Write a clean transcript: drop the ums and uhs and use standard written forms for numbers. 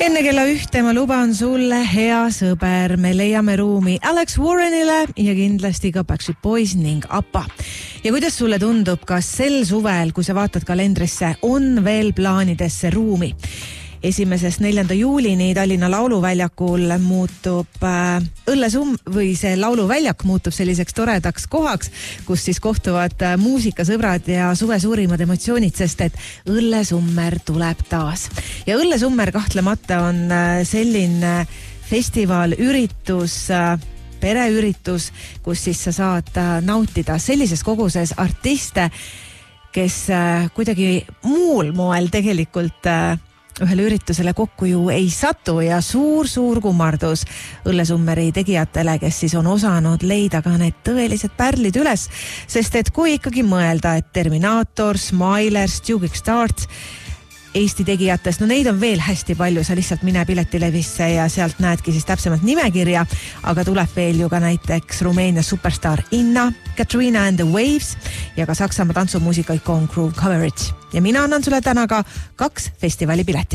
Enne kella 1 ma luban sulle, hea sõber, me leiame ruumi Alex Warrenile ja kindlasti ka Backstreet Boys ning ABBA. Ja kuidas sulle tundub, kas sel suvel, kui sa vaatad kalendrisse, on veel plaanidesse ruumi? 1.–4. juulini Tallinna Lauluväljakul muutub õllesummer see lauluväljak muutub selliseks toredaks kohaks, kus siis kohtuvad muusikasõbrad ja suve suurimad emotsioonid, sest et õllesummer tuleb taas. Ja õllesummer kahtlemata on selline festival, üritus, pereüritus, kus siis sa saad nautida sellises koguses artiste, kes kuidagi muul moel tegelikult ühele üritusele kokku ju ei satu ja suur kummardus õllesummeri tegijatele, kes siis on osanud leida ka need tõelised pärlid üles, sest et kui ikkagi mõelda, et Terminator, Smiler, Stugik Start Eesti tegijatest, no neid on veel hästi palju, sa lihtsalt mine Piletilevisse ja sealt näedki siis täpsemalt nimekirja, aga tuleb veel ju ka näiteks Rumeenia superstar Inna, Katrina and the Waves ja ka Saksamaa tantsumuusika ikoon Groove Coverage. Ja mina annan sulle täna ka 2 festivali piletit.